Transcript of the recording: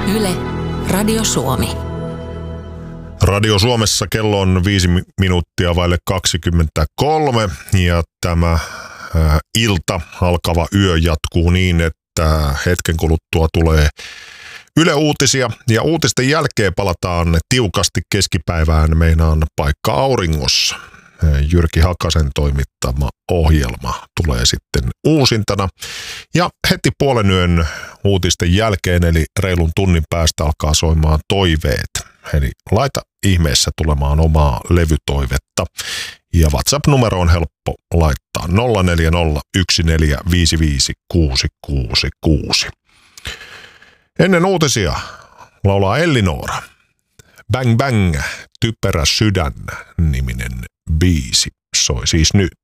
Yle, Radio Suomi. Radio Suomessa kello on 5 minuuttia vaille 23 ja tämä ilta alkava yö jatkuu niin, että hetken kuluttua tulee Yle Uutisia ja uutisten jälkeen palataan tiukasti keskipäivään. Meinaan Paikka auringossa. Jyrki Hakasen toimittama ohjelma tulee sitten uusintana. Ja heti puolen yön uutisten jälkeen, eli reilun tunnin päästä alkaa soimaan toiveet. Eli laita ihmeessä tulemaan omaa levytoivetta. Ja WhatsApp-numero on helppo laittaa 0401455666. Ennen uutisia laulaa Ellinora. Bang Bang, typerä sydän niminen biisi soi siis nyt.